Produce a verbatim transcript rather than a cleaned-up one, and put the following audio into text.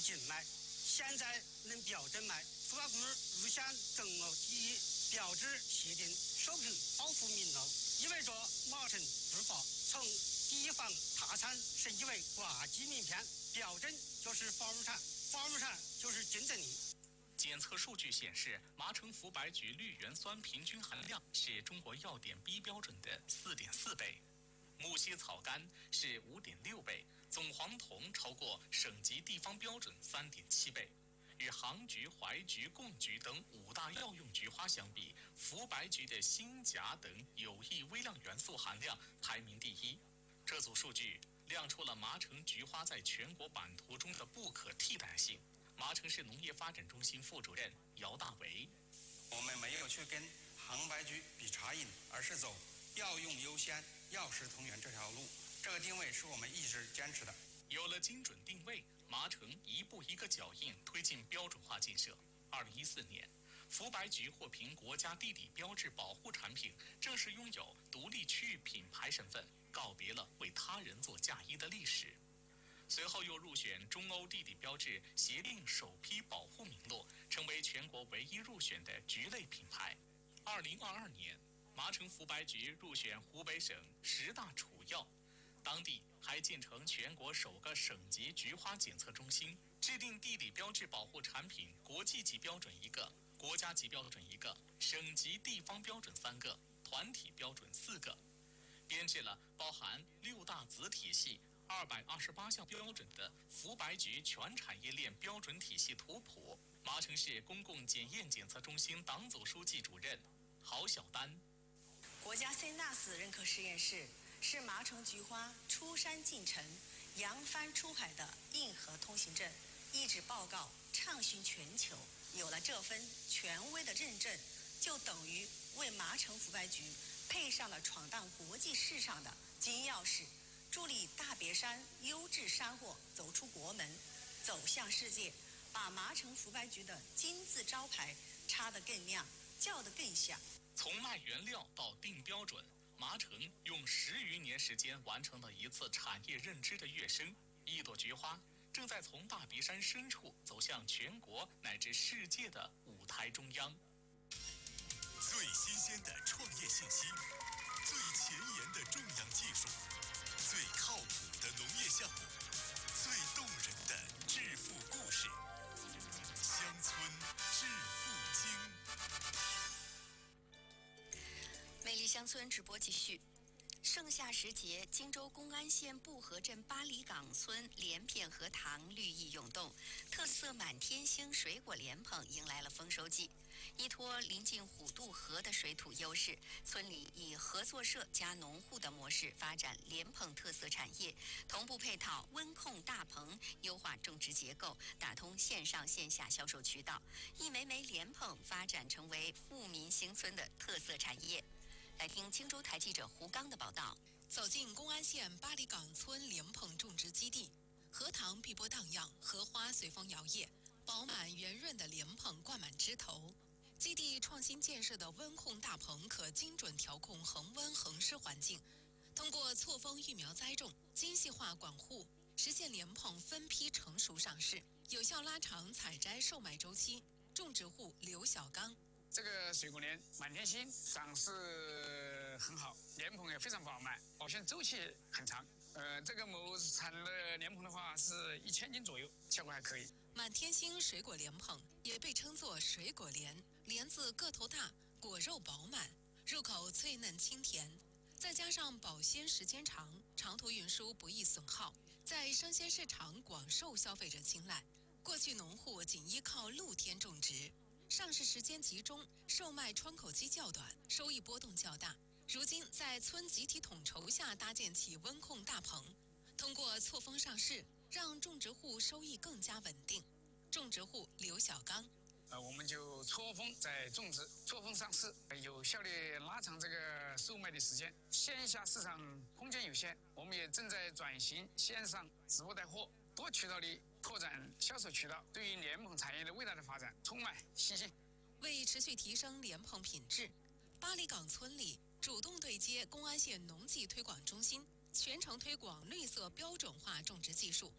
禁卖，现在能标准卖。福保局入县中欧第一标志协定首批保护民农，意味着马城珠宝从地方特产升级为国际名片，标准就是房地产，房地产就是竞争力。 检测数据显示，麻城福白菊绿原酸平均含量是中国药典 B 标准的 四点四 倍，木樨草苷是 五点六 倍，总黄酮超过省级地方标准 三点七 倍。与杭菊、淮菊、贡菊等五大药用菊花相比，福白菊的锌、钾等有益微量元素含量排名第一。这组数据亮出了麻城菊花在全国版图中的不可替代性。麻城市农业发展中心副主任姚大为： 我们没有去跟杭白菊比茶饮，而是走药用优先、药食同源这条路。这个定位是我们一直坚持的。 有了精准定位，麻城一步一个脚印推进标准化建设。二零一四年，福白菊获评国家地理标志保护产品，正式拥有独立区域品牌身份，告别了为他人做嫁衣的历史。随后又入选中欧地理标志协定首批保护名录，成为全国唯一入选的菊类品牌。二零二二年，麻城福白菊入选湖北省十大储药，当地还建成全国首个省级菊花检测中心，制定地理标志保护产品国际级标准一个，国家级标准一个，省级地方标准三个，团体标准四个，编制了包含六大子体系二百二十八项标准的福白菊全产业链标准体系图谱。麻城市公共检验检测中心党组书记主任郝晓丹： 国家 C N A S 认可实验室是麻城菊花出山进城、扬帆出海的硬核通行证，一纸报告畅巡全球。有了这份权威的认证，就等于为麻城福白菊配上了闯荡国际市场的金钥匙，助力大别山优质山货走出国门，走向世界，把麻城福白菊的金字招牌插得更亮，叫得更响。 从卖原料到定标准，麻城用十余年时间完成了一次产业认知的跃升。一朵菊花正在从大别山深处走向全国乃至世界的舞台中央。 最新鲜的创业信息，最前沿的种养技术，最靠谱的农业项目，最动人的致富故事。乡村致富经。 魅力乡村直播继续。盛夏时节，荆州公安县布河镇八里岗村莲片荷塘绿意涌动，特色满天星水果莲蓬迎来了丰收季。依托临近虎渡河的水土优势，村里以合作社加农户的模式发展莲蓬特色产业，同步配套温控大棚，优化种植结构，打通线上线下销售渠道，一枚枚莲蓬发展成为富民兴村的特色产业。来听荆州台记者胡刚的报道。 走进公安县八里岗村莲蓬种植基地，荷塘碧波荡漾，荷花随风摇曳，饱满圆润的莲蓬挂满枝头。基地创新建设的温控大棚可精准调控恒温恒湿环境，通过错峰育苗栽种、精细化管护，实现莲蓬分批成熟上市，有效拉长采摘售卖周期。种植户刘小刚： 这个水果莲满天星长势很好，莲蓬也非常饱满，保鲜周期很长。呃，这个亩产的莲蓬的话是一千斤左右，效果还可以。 满天星水果莲蓬也被称作水果莲，莲子个头大，果肉饱满，入口脆嫩清甜，再加上保鲜时间长，长途运输不易损耗，在生鲜市场广受消费者青睐。过去农户仅依靠露天种植，上市时间集中，售卖窗口期较短，收益波动较大。如今在村集体统筹下搭建起温控大棚，通过错峰上市，让种植户收益更加稳定。种植户刘小刚： 呃，我们就错峰在种植，错峰上市，有效地拉长这个售卖的时间。线下市场空间有限，我们也正在转型线上直播带货，多渠道地拓展销售渠道，对于莲蓬产业的未来的发展充满信心。 为持续提升莲蓬品质，八里岗村里主动对接公安县农技推广中心，全程推广绿色标准化种植技术，